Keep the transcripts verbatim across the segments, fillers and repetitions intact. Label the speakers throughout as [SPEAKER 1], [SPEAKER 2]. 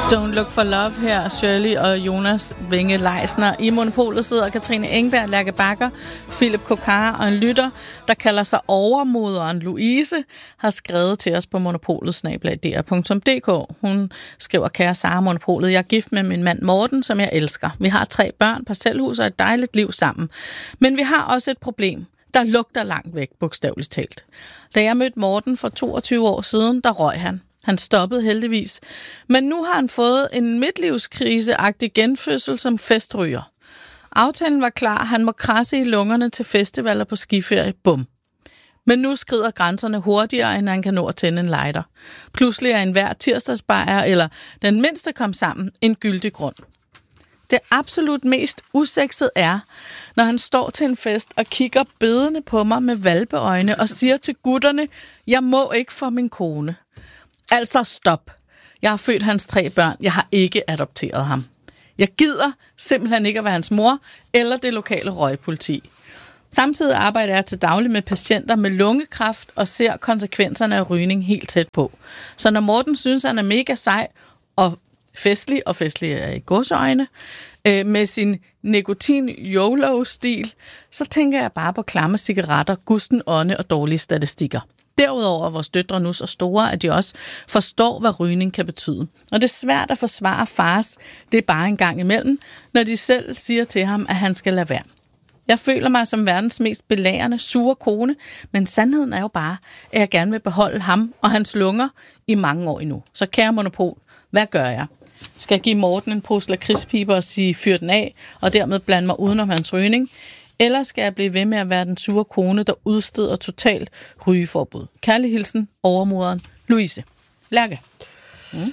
[SPEAKER 1] Don't Look for Love her, Shirley og Jonas Winge Leisner. I Monopolet sidder Katrine Engberg, Lærke Bakker, Philip Kokar og en lytter, der kalder sig overmoderen Louise, har skrevet til os på monopolet snabel-a d r punktum d k. Hun skriver: Kære Sara, Monopolet, jeg er gift med min mand Morten, som jeg elsker. Vi har tre børn, parcelhus og et dejligt liv sammen. Men vi har også et problem. Der lugter langt væk, bogstaveligt talt. Da jeg mødte Morten for toogtyve år siden, der røg han. Han stoppede heldigvis. Men nu har han fået en midtlivskrise-agtig genfødsel som festryger. Aftalen var klar. Han må krasse i lungerne til festivaler på skiferie. Bum. Men nu skrider grænserne hurtigere, end han kan nå at tænde en lighter. Pludselig er enhver tirsdagsbajer eller den mindste kom sammen en gyldig grund. Det absolut mest usexet er, når han står til en fest og kigger bedende på mig med hvalpeøjne og siger til gutterne, jeg må ikke for min kone. Altså stop. Jeg har født hans tre børn. Jeg har ikke adopteret ham. Jeg gider simpelthen ikke at være hans mor eller det lokale røgpoliti. Samtidig arbejder jeg til daglig med patienter med lungekræft og ser konsekvenserne af rygning helt tæt på. Så når Morten synes, han er mega sej og festlig, og festlig er i gåseøjne, øh, med sin nikotin-YOLO-stil, så tænker jeg bare på klamme cigaretter, gusten ånde og dårlige statistikker. Derudover er vores døtre nu så store, at de også forstår, hvad rygning kan betyde. Og det er svært at forsvare fars, det er bare en gang imellem, når de selv siger til ham, at han skal lade være. Jeg føler mig som verdens mest belærende, sure kone, men sandheden er jo bare, at jeg gerne vil beholde ham og hans lunger i mange år endnu. Så kære Monopol, hvad gør jeg? Skal jeg give Morten en pose lakridspiber og sige fyr den af, og dermed blande mig udenom hans rygning? Eller skal jeg blive ved med at være den sure kone, der udsteder totalt rygeforbud? Kærlig hilsen, overmoderen Louise. Lærke.
[SPEAKER 2] Mm.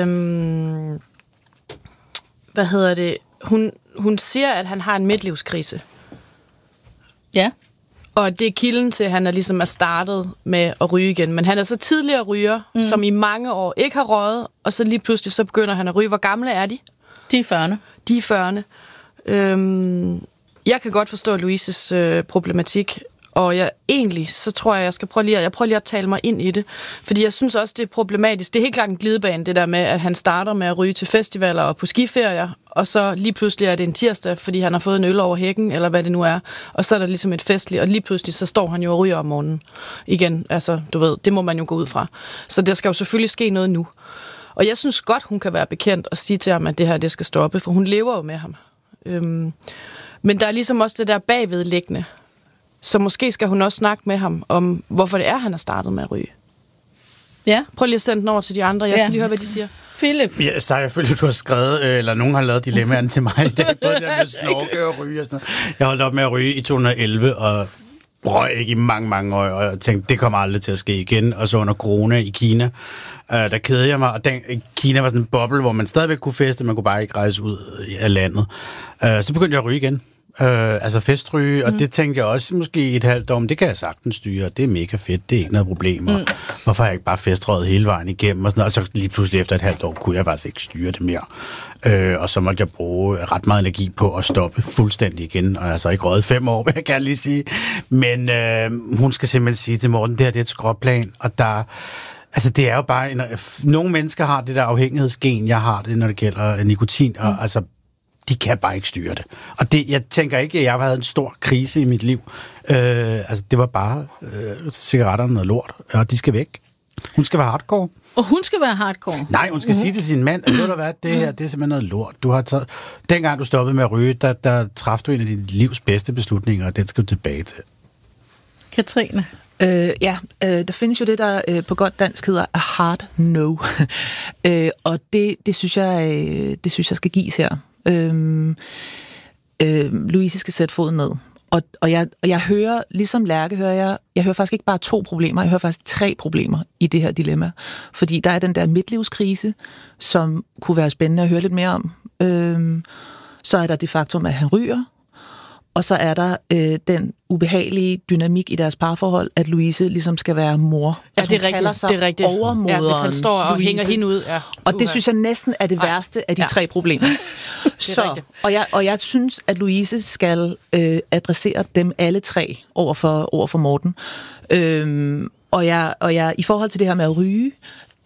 [SPEAKER 2] Øhm, hvad hedder det? Hun, hun siger, at han har en midtlivskrise.
[SPEAKER 1] Ja.
[SPEAKER 2] Og det er kilden til, at han er ligesom er startet med at ryge igen. Men han er så tidligere ryger, mm. som i mange år ikke har røget, og så lige pludselig så begynder han at ryge. Hvor gamle er de?
[SPEAKER 1] De er fyrrerne.
[SPEAKER 2] De er fyrrerne. Øhm, jeg kan godt forstå Louises øh, problematik, og jeg egentlig, så tror jeg, jeg skal prøve lige, at, jeg prøver lige at tale mig ind i det. Fordi jeg synes også, det er problematisk. Det er helt klart en glidebane, det der med, at han starter med at ryge til festivaler og på skiferier, og så lige pludselig er det en tirsdag, fordi han har fået en øl over hækken, eller hvad det nu er. Og så er der ligesom et festligt, og lige pludselig så står han jo og ryger om morgenen. Igen, altså, du ved, det må man jo gå ud fra. Så der skal jo selvfølgelig ske noget nu. Og jeg synes godt, hun kan være bekendt og sige til ham, at det her, det skal stoppe, for hun lever jo med ham. Øhm, men der er ligesom også det der bagvedliggende. Så måske skal hun også snakke med ham om, hvorfor det er, han har startet med at ryge.
[SPEAKER 1] Ja.
[SPEAKER 2] Prøv lige at sende den over til de andre. Jeg skal
[SPEAKER 1] ja.
[SPEAKER 2] lige høre, hvad de siger.
[SPEAKER 1] Philip.
[SPEAKER 3] Ja, så jeg føler, du har skrevet, eller nogen har lavet dilemmaerne til mig i dag. Både der med snorke og ryge og sådan noget. Jeg holdt op med at ryge i to tusind og elleve, og røg ikke i mange, mange år, og jeg tænkte, det kommer aldrig til at ske igen. Og så under corona i Kina, øh, der kedede jeg mig, og den, Kina var sådan en boble, hvor man stadigvæk kunne feste, man kunne bare ikke rejse ud af landet. Øh, så begyndte jeg at ryge igen. Øh, altså festryge, og mm. det tænkte jeg også måske et halvt år, men det kan jeg sagtens styre, det er mega fedt, det er ikke noget problem, og mm. hvorfor har jeg ikke bare festrøget hele vejen igennem, og sådan noget, og så lige pludselig efter et halvt år, kunne jeg faktisk ikke styre det mere, øh, og så måtte jeg bruge ret meget energi på at stoppe fuldstændig igen, og jeg har så ikke røget fem år, vil jeg gerne lige sige, men øh, hun skal simpelthen sige til Morten, det her det er et skråplan, og der altså, det er jo bare, en, nogle mennesker har det der afhængighedsgen, jeg har det, når det gælder nikotin, og mm. altså de kan bare ikke styre det. Og det, jeg tænker ikke, at jeg har havde en stor krise i mit liv. Øh, altså, det var bare øh, cigaretterne noget lort, og de skal væk. Hun skal være hardcore.
[SPEAKER 1] Og hun skal være hardcore?
[SPEAKER 3] Nej, hun skal uh-huh. sige til sin mand, at ved du hvad, det her, det er simpelthen noget lort. Du har taget, dengang du stoppede med at ryge, der, der traf du en af dine livs bedste beslutninger, og den skal du tilbage til.
[SPEAKER 1] Katrine?
[SPEAKER 4] Øh, ja, øh, der findes jo det, der øh, på godt dansk hedder a hard no. øh, og det, det, synes jeg, øh, det synes jeg skal gives her. Øhm, øh, Louise skal sætte foden ned. Og, og, jeg, og jeg hører, ligesom Lærke, hører jeg, jeg hører faktisk ikke bare to problemer, jeg hører faktisk tre problemer i det her dilemma. Fordi der er den der midtlivskrise, som kunne være spændende at høre lidt mere om. Øhm, så er der det faktum, at han ryger. Og så er der øh, den ubehagelige dynamik i deres parforhold, at Louise ligesom skal være mor.
[SPEAKER 2] Ja, altså, det er rigtigt. Det er rigtigt.
[SPEAKER 4] Overmoderen.
[SPEAKER 2] Ja, hvis han står og
[SPEAKER 4] Louise.
[SPEAKER 2] hænger hende ud. Ja.
[SPEAKER 4] Og det synes jeg næsten er det værste af de ja. tre problemer. Så, og, jeg, og jeg synes, at Louise skal øh, adressere dem alle tre over for, over for Morten. Øhm, og, jeg, og jeg, i forhold til det her med at ryge,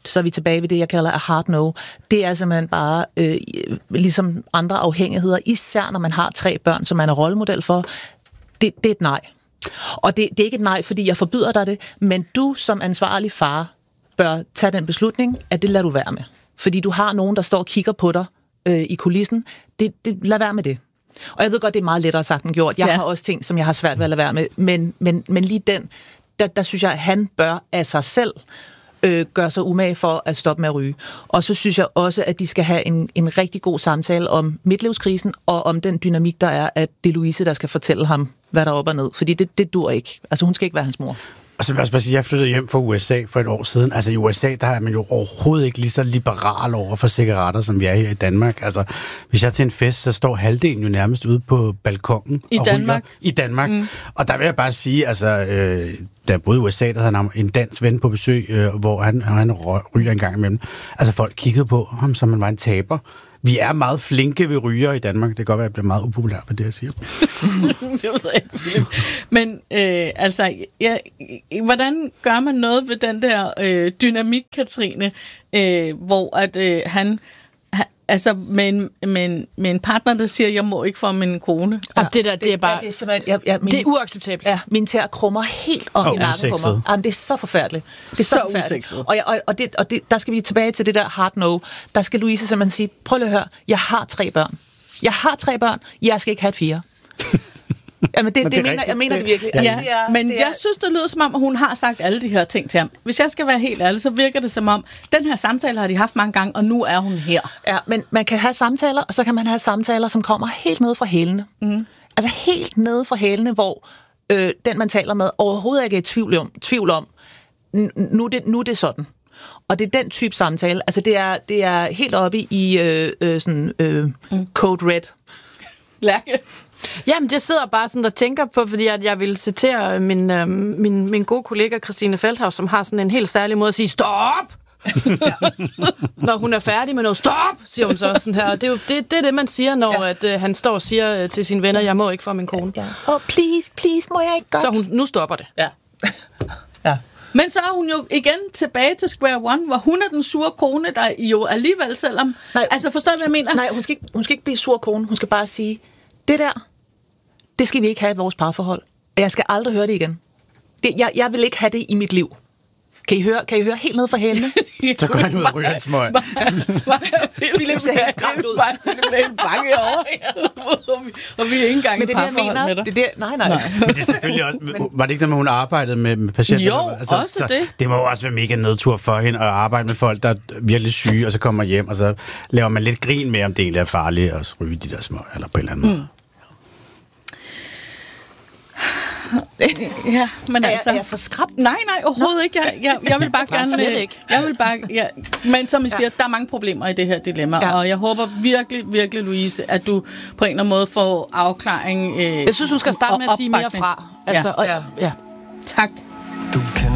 [SPEAKER 4] så er vi tilbage ved det, jeg kalder a hard no. Det er simpelthen bare, øh, ligesom andre afhængigheder, især når man har tre børn, som man er rollemodel for, det, det er et nej. Og det, det er ikke et nej, fordi jeg forbyder dig det, men du som ansvarlig far bør tage den beslutning, at det lader du være med. Fordi du har nogen, der står og kigger på dig øh, i kulissen. Det, det, lad være med det. Og jeg ved godt, det er meget lettere sagt end gjort. Jeg ja. har også ting, som jeg har svært ved at lade være med. Men, men, men lige den, der, der synes jeg, at han bør af sig selv øh, gøre sig umage for at stoppe med at ryge. Og så synes jeg også, at de skal have en, en rigtig god samtale om midtlivskrisen og om den dynamik, der er, at det er Louise, der skal fortælle ham, hvad der er op og ned. Fordi det, det dur ikke. Altså, hun skal ikke være hans mor.
[SPEAKER 3] Og så vil jeg også bare sige, at jeg flyttede hjem fra U S A for et år siden. Altså i U S A, der er man jo overhovedet ikke lige så liberal over for cigaretter, som vi er her i Danmark. Altså, hvis jeg er til en fest, så står halvdelen jo nærmest ude på balkongen.
[SPEAKER 1] I Danmark?
[SPEAKER 3] I Danmark. Mm. Og der vil jeg bare sige, altså, øh, da jeg boede i U S A, der havde han en dansk ven på besøg, øh, hvor han, han ryger en gang imellem. Altså folk kiggede på ham, som man var en taber. Vi er meget flinke ved ryger i Danmark. Det kan godt være, at jeg bliver meget upopulær på det, jeg siger.
[SPEAKER 1] Det ved jeg ikke. Men øh, altså, ja, hvordan gør man noget ved den der øh, dynamik, Katrine, øh, hvor at øh, han... Altså, med en, med, en, med en partner, der siger, jeg må ikke få min kone.
[SPEAKER 2] Ja. Det der, det er bare...
[SPEAKER 4] Ja, det er simpelthen... Jeg, jeg, min,
[SPEAKER 2] det er uacceptabelt.
[SPEAKER 4] Ja, min tæer krummer helt om
[SPEAKER 3] oh,
[SPEAKER 4] i nakken på mig. Jamen, det er så forfærdeligt. Det er så, så forfærdeligt. Og, jeg, og, og, det, og det, der skal vi tilbage til det der hard no. Der skal Louise simpelthen sige, prøv lige at høre, jeg har tre børn. Jeg har tre børn, jeg skal ikke have et fire. Jamen, det, det, det mener, jeg mener det, det virkelig.
[SPEAKER 1] Ja,
[SPEAKER 4] altså, det er,
[SPEAKER 1] men
[SPEAKER 4] det er,
[SPEAKER 1] jeg synes, det lyder som om, at hun har sagt alle de her ting til ham. Hvis jeg skal være helt ærlig, så virker det som om, den her samtale har de haft mange gange, og nu er hun her.
[SPEAKER 4] Ja, men man kan have samtaler, og så kan man have samtaler, som kommer helt ned fra hælene. Mm. Altså helt ned fra hælene, hvor øh, den, man taler med, overhovedet ikke er i tvivl om, tvivl om nu, er det, nu er det sådan. Og det er den type samtale. Altså, det er, det er helt oppe i øh, øh, sådan, øh, mm. code red.
[SPEAKER 1] Lærke.
[SPEAKER 2] Jamen, jeg sidder bare sådan og tænker på, fordi at jeg vil citere min, øh, min, min gode kollega Christine Feldhaus, som har sådan en helt særlig måde at sige, stop! Når hun er færdig med noget, stop! Siger hun så sådan her. Og det er jo det, det, er det man siger, når ja. at, øh, han står og siger øh, til sine venner, jeg må ikke få min kone.
[SPEAKER 4] Ja. Oh, please, please, må jeg ikke godt?
[SPEAKER 2] Så hun, nu stopper det.
[SPEAKER 4] Ja. Ja.
[SPEAKER 1] Men så er hun jo igen tilbage til square one, hvor hun er den sure kone, der jo alligevel selvom... Nej, altså forstår du, hvad jeg mener?
[SPEAKER 4] Nej, hun skal, ikke, hun skal ikke blive sur kone. Hun skal bare sige, det der, det skal vi ikke have i vores parforhold. Jeg skal aldrig høre det igen. Det, jeg, jeg vil ikke have det i mit liv. Kan I høre, kan I høre helt ned fra hælene?
[SPEAKER 3] Så går han ud og ryger en smøg.
[SPEAKER 4] Philip ser helt skræmt ud.
[SPEAKER 1] Philip er helt bange over. Og vi er ikke engang i parforhold med dig.
[SPEAKER 4] Det det, nej, nej, nej.
[SPEAKER 3] Men det er selvfølgelig også... Var det ikke noget, hun arbejdede med, med patienter?
[SPEAKER 1] Jo, altså, også
[SPEAKER 3] så,
[SPEAKER 1] det.
[SPEAKER 3] Det må jo også være mega nedtur for hende at arbejde med folk, der er virkelig syge, og så kommer hjem, og så laver man lidt grin med, om det egentlig er farligt at ryge de der smøg, eller på en eller anden måde. Mm.
[SPEAKER 1] Ja, men
[SPEAKER 4] er
[SPEAKER 1] altså...
[SPEAKER 4] Jeg, er jeg for skræmt?
[SPEAKER 1] Nej, nej, overhovedet Nå. ikke. Jeg, jeg, jeg vil bare gerne...
[SPEAKER 2] Slet ikke.
[SPEAKER 1] Jeg vil bare... Ja. Men som I siger, der er mange problemer i det her dilemma, ja. Og jeg håber virkelig, virkelig, Louise, at du på en eller anden måde får afklaring... Øh,
[SPEAKER 2] jeg synes, hun skal starte med at sige mere fra. Altså,
[SPEAKER 1] ja.
[SPEAKER 2] Og, ja. Ja.
[SPEAKER 1] Tak.